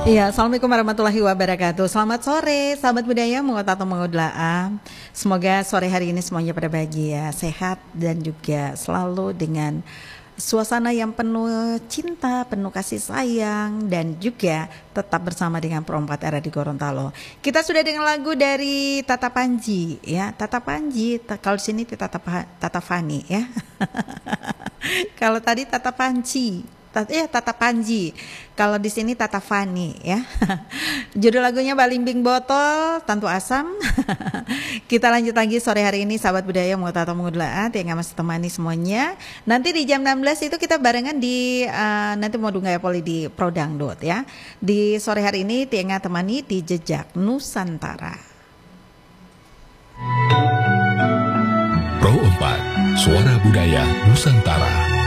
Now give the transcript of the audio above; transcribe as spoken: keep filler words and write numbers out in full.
Iya, Assalamualaikum warahmatullahi wabarakatuh. Selamat sore, sahabat budaya, mengotato mengodlaah. Semoga sore hari ini semuanya pada bahagia, sehat, dan juga selalu dengan suasana yang penuh cinta, penuh kasih sayang, dan juga tetap bersama dengan Perempat Era di Gorontalo. Kita sudah dengan lagu dari Tata Panji, ya. Tata Panji, ta- kalau di sini Tata Tata Fani, ya. Kalau tadi Tata Panci. Tata, ya Tata Panji. Kalau di sini Tata Fani, ya. Judul lagunya Balimbing Botol, Tantu Asam. Kita lanjut lagi sore hari ini, sahabat budaya mengotato mengodlaah yang masih temani semuanya. Nanti di jam enam belas itu kita barengan di uh, nanti mau Dunggaya Poli di Prodangdut, ya. Di sore hari ini Tienga temani di Jejak Nusantara. Pro empat, Suara Budaya Nusantara.